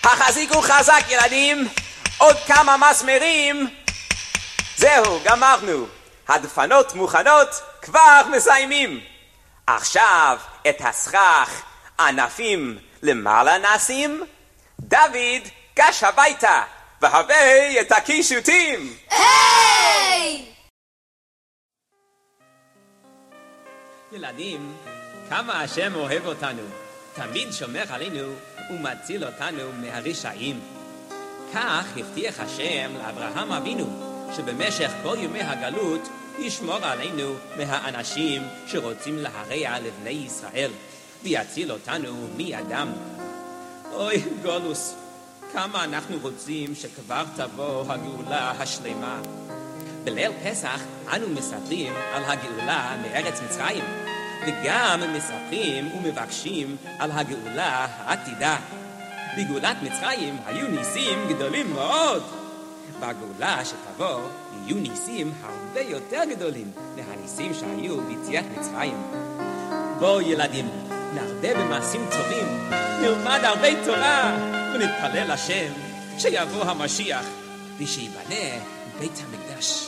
החזיקו חזק ילדים, עוד כמה מסמרים. זהו, גמרנו. הדפנות מוכנות, כבר מסיימים. עכשיו את הסכך ענפים למעלה נשים. דוד גש הביתה והביא את הקישוטים. היי! ילדים, כמה השם אוהב אותנו, תמיד שומר עלינו ומציל אותנו מהרשעים. כך הבטיח השם לאברהם אבינו, שבמשך כל ימי הגלות ישמור עלינו מהאנשים שרוצים להרע לבני ישראל, ויציל אותנו מידם. אוי גולוס, כמה אנחנו רוצים שכבר תבוא הגאולה השלמה. בליל פסח אנו מספרים על הגאולה מארץ מצרים, וגם מספרים ומבקשים על הגאולה העתידה. בגאולת מצרים היו ניסים גדולים מאוד. בגאולה שתבוא יהיו ניסים הרבה יותר גדולים מהניסים שהיו ביציאת מצרים. בואו ילדים, נרבה במעשים טובים, נלמד הרבה תורה ונתפלל לשם שיבוא המשיח ושיבנה בית המקדש.